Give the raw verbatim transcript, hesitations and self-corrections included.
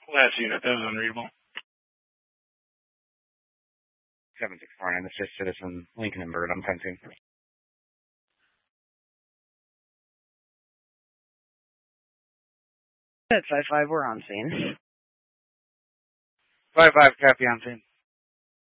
Last unit, that was unreadable. seven six four nine, this is Citizen Lincoln and Bird. I'm fencing. At five five, we're on scene. five five, copy on scene.